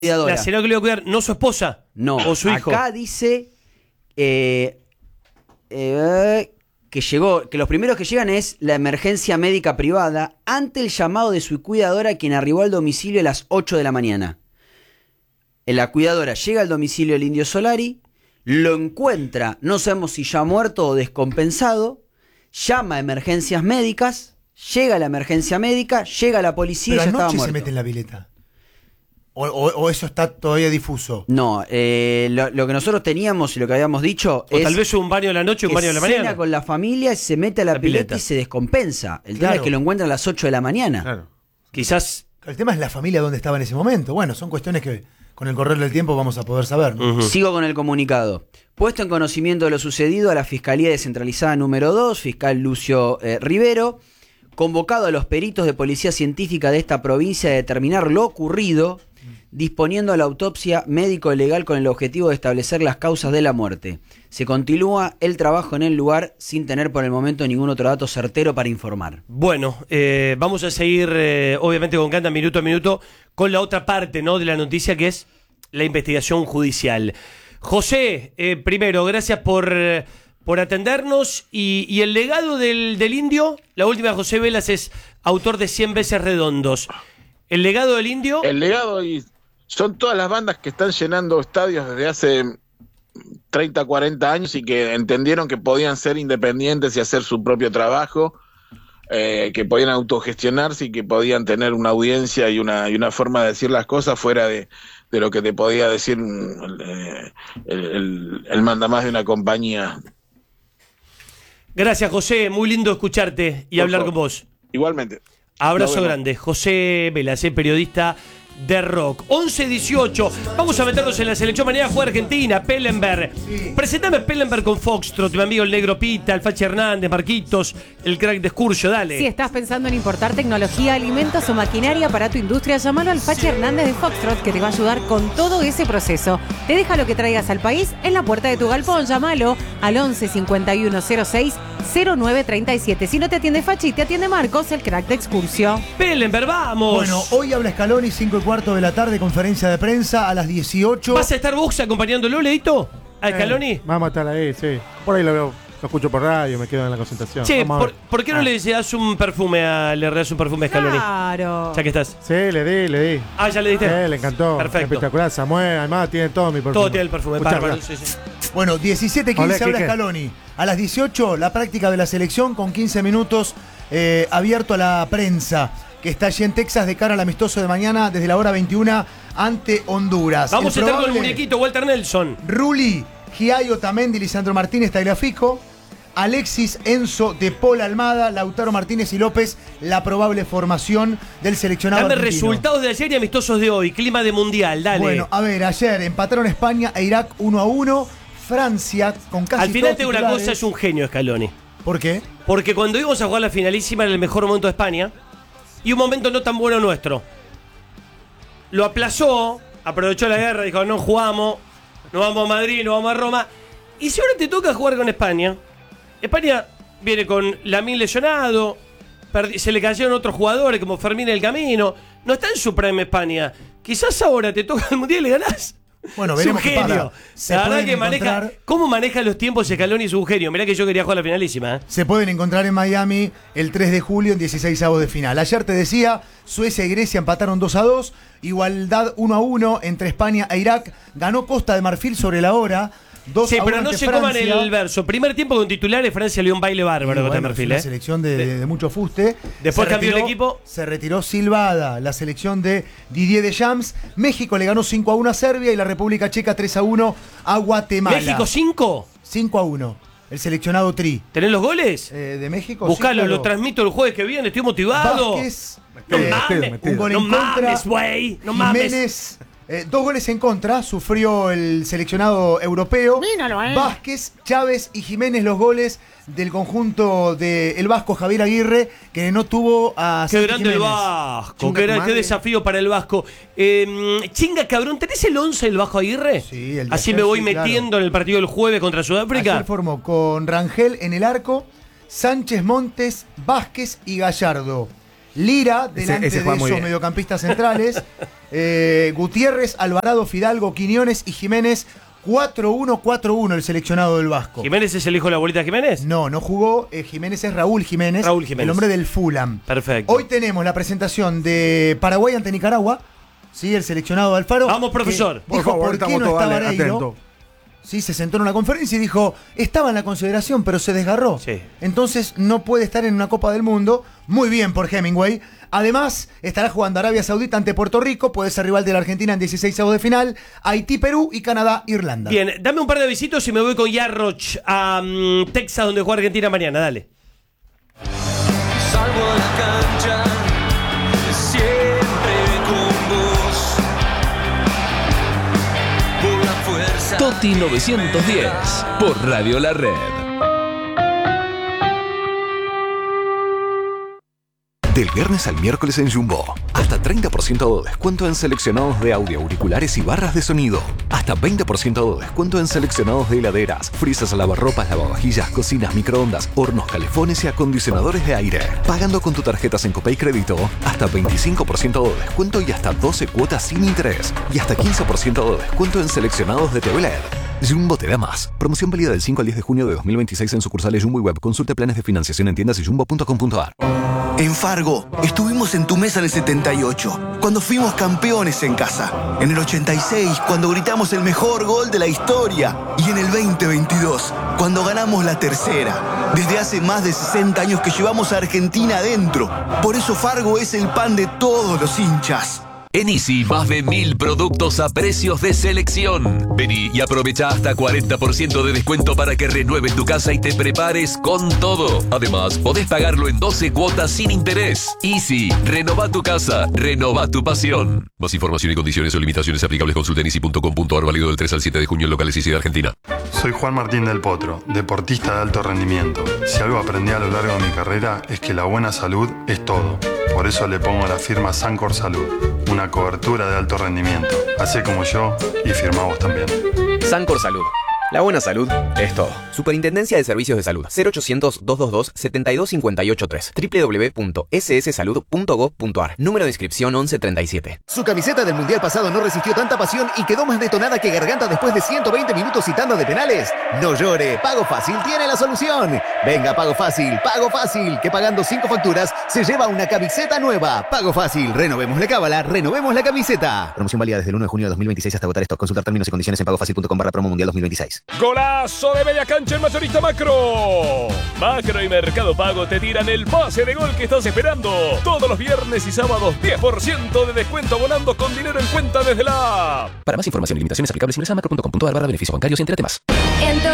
La señora que le iba a cuidar, no su esposa. No, o su hijo. Acá dice que los primeros que llegan es la emergencia médica privada ante el llamado de su cuidadora, quien arribó al domicilio a las 8 de la mañana. La cuidadora llega al domicilio del Indio Solari, lo encuentra, no sabemos si ya muerto o descompensado, llama a emergencias médicas, llega la emergencia médica, llega la policía. Pero y ya estaba anoche muerto. se mete en la pileta. ¿O eso está todavía difuso? No, lo que nosotros teníamos y lo que habíamos dicho o es tal vez un baño de la noche y un baño de la mañana. Cena con la familia, se mete a la pileta pileta y se descompensa. El tema Claro. es que lo encuentran a las 8 de la mañana. Claro. Quizás. El tema es la familia donde estaba en ese momento. Bueno, son cuestiones que con el correr del tiempo vamos a poder saber, ¿no? Sigo con el comunicado. Puesto en conocimiento de lo sucedido a la Fiscalía Descentralizada número 2, fiscal Lucio Rivero, convocado a los peritos de Policía Científica de esta provincia a determinar lo ocurrido, disponiendo a la autopsia médico-legal con el objetivo de establecer las causas de la muerte. Se continúa el trabajo en el lugar sin tener por el momento ningún otro dato certero para informar. Bueno, vamos a seguir obviamente con Canta minuto a minuto con la otra parte, ¿no?, de la noticia, que es la investigación judicial. José, primero, gracias por atendernos y el legado del Indio. La última, José Velas es autor de 100 veces redondos. El legado del Indio. El legado y son todas las bandas que están llenando estadios desde hace 30, 40 años y que entendieron que podían ser independientes y hacer su propio trabajo, que podían autogestionarse y que podían tener una audiencia y una forma de decir las cosas fuera de lo que te podía decir el mandamás de una compañía. Gracias, José. Muy lindo escucharte y hablar con vos. Igualmente. Abrazo grande. José Velas, periodista de rock. 11-18. Vamos a meternos en la selección. Mañana juega Argentina. Pellenberg. Sí. Presentame Pellenberg con Foxtrot, mi amigo el Negro Pita, el Fachi Hernández, Marquitos, el crack de Escurcio. Dale. Si estás pensando en importar tecnología, alimentos o maquinaria para tu industria, llámalo al Fachi Hernández de Foxtrot, que te va a ayudar con todo ese proceso. Te deja lo que traigas al país en la puerta de tu galpón. Llámalo al 11 51 06 09 37. Si no te atiende Fachi, te atiende Marcos, el crack de Excursio. Pellenberg, vamos. Bueno, hoy habla Scaloni, 5:15 de la tarde, conferencia de prensa a las 18. ¿Vas a estar vos acompañándolo, Leito? ¿A Scaloni? Vamos a estar ahí, sí. Por ahí lo veo, lo escucho por radio, me quedo en la concentración. Che, ¿por qué no le das un perfume le regas un perfume a Scaloni? Claro. Ya que estás. Sí, le di. Ah, ¿ya le diste? Le encantó. Perfecto. Espectacular, Samuel, además tiene todo mi perfume. Todo tiene el perfume, bárbaro. Sí. Bueno, 17:15 Olé, habla Quique. Scaloni. A las 18, la práctica de la selección con 15 minutos abierto a la prensa, que está allí en Texas de cara al amistoso de mañana desde la hora 21 ante Honduras. Vamos a estar con el muñequito Walter Nelson. Rulli, Giai Otamendi, Lisandro Martínez, Tagliafico, Alexis, Enzo, De Paul, Almada, Lautaro Martínez y López, la probable formación del seleccionado Dame argentino. resultados de ayer y amistosos de hoy. Clima de mundial, dale. Bueno, a ver, ayer empataron España e Irak 1-1. Francia con casi al final todos de una titulares. cosa, es un genio Scaloni. ¿Por qué? Porque cuando íbamos a jugar la finalísima era el mejor momento de España y un momento no tan bueno nuestro. Lo aplazó, aprovechó la guerra, dijo, no jugamos, no vamos a Madrid, no vamos a Roma. Y si ahora te toca jugar con España, España viene con Lamine lesionado, se le cayeron otros jugadores como Fermín en el camino, no está en su prime España. Quizás ahora te toca el Mundial y le ganás. Bueno, Es un veremos qué genio. pasa. La verdad que maneja. ¿Cómo maneja los tiempos Scaloni? Es un genio. Mirá que yo quería jugar la finalísima. Se pueden encontrar en Miami el 3 de julio en 16avos de final. Ayer te decía, Suecia y Grecia empataron 2-2. Igualdad 1-1 entre España e Irak. Ganó Costa de Marfil sobre la hora. 2-1 Sí, pero no ante se coman Francia. el verso. Primer tiempo con titulares, Francia le dio un baile bárbaro contra Marfil. Una selección de mucho fuste. Después cambió el equipo. Se retiró Silvada, la selección de Didier Deschamps. México le ganó 5-1 a Serbia y la República Checa 3-1 a Guatemala. ¿México 5? 5-1. El seleccionado Tri. ¿Tenés los goles? De México. Buscalo, sí, claro. lo transmito el jueves que viene, estoy motivado. Vázquez, No mames, un gol en no contra. mames, güey. No mames. Jiménez, 2 goles en contra, sufrió el seleccionado europeo. Míralo, Vázquez, Chávez y Jiménez los goles del conjunto del Vasco Javier Aguirre, que no tuvo a Qué Santi grande el Jiménez. Vasco, qué desafío para el Vasco. Chinga, cabrón, ¿tenés el 11 del Vasco Aguirre? Sí, el de Así ayer, me voy sí, metiendo claro. en el partido del jueves contra Sudáfrica. Ayer formó con Rangel en el arco, Sánchez Montes, Vázquez y Gallardo. Lira, delante ese de juega esos muy bien. mediocampistas centrales. Gutiérrez, Alvarado, Fidalgo, Quiñones y Jiménez. 4-1-4-1 el seleccionado del Vasco. ¿Jiménez es el hijo de la abuelita Jiménez? No jugó. Jiménez es Raúl Jiménez. Raúl Jiménez. El hombre del Fulham. Perfecto. Hoy tenemos la presentación de Paraguay ante Nicaragua. Sí, el seleccionado de Alfaro. Vamos, profesor. que Dijo, ¿por qué no está Vareiro? atento. Sí, se sentó en una conferencia y dijo, estaba en la consideración, pero se desgarró. Sí. Entonces no puede estar en una Copa del Mundo. Muy bien por Hemingway. Además, estará jugando Arabia Saudita ante Puerto Rico, puede ser rival de la Argentina en 16avos de final, Haití, Perú y Canadá, Irlanda. Bien, dame un par de visitos y me voy con Yarroch a Texas, donde juega Argentina mañana. Dale. Salgo a la cancha, siempre con vos. Por la fuerza. Toti 910 por Radio La Red. Del viernes al miércoles en Jumbo. Hasta 30% de descuento en seleccionados de audio, auriculares y barras de sonido. Hasta 20% de descuento en seleccionados de heladeras, freezers, lavarropas, lavavajillas, cocinas, microondas, hornos, calefones y acondicionadores de aire. Pagando con tu tarjeta Copay Crédito, hasta 25% de descuento y hasta 12 cuotas sin interés. Y hasta 15% de descuento en seleccionados de TV LED. Jumbo te da más. Promoción válida del 5 al 10 de junio de 2026 en sucursales Jumbo y Web. Consulte planes de financiación en tiendas y jumbo.com.ar. En Fargo, estuvimos en tu mesa en el 78, cuando fuimos campeones en casa. En el 86, cuando gritamos el mejor gol de la historia. Y en el 2022, cuando ganamos la tercera. Desde hace más de 60 años que llevamos a Argentina adentro. Por eso Fargo es el pan de todos los hinchas. En Easy, más de 1000 productos a precios de selección. Vení y aprovecha hasta 40% de descuento para que renueves tu casa y te prepares con todo. Además, podés pagarlo en 12 cuotas sin interés. Easy, renova tu casa, renova tu pasión. Más información y condiciones o limitaciones aplicables consulta en easy.com.ar, válido del 3 al 7 de junio en locales Easy de Argentina. Soy Juan Martín del Potro, deportista de alto rendimiento. Si algo aprendí a lo largo de mi carrera es que la buena salud es todo. Por eso le pongo a la firma Sancor Salud, una cobertura de alto rendimiento. Hacé como yo y firma vos también. Sancor Salud. La buena salud es todo. Superintendencia de Servicios de Salud. 0800-222-72583. www.sssalud.gov.ar. Número de inscripción 1137. Su camiseta del Mundial pasado no resistió tanta pasión y quedó más detonada que Garganta después de 120 minutos y tanda de penales. No llore, Pago Fácil tiene la solución. Venga, Pago Fácil, que pagando 5 facturas se lleva una camiseta nueva. Pago Fácil, renovemos la cábala, renovemos la camiseta. Promoción válida desde el 1 de junio de 2026 hasta agotar stock. Consultar términos y condiciones en pagofacil.com/promo mundial 2026. ¡Golazo de media cancha en Mayorista Macro! Macro y Mercado Pago te tiran el pase de gol que estás esperando. Todos los viernes y sábados, 10% de descuento abonando con dinero en cuenta desde la app. Para más información y limitaciones aplicables ingresa a macro.com.ar/beneficios bancarios y entérate más.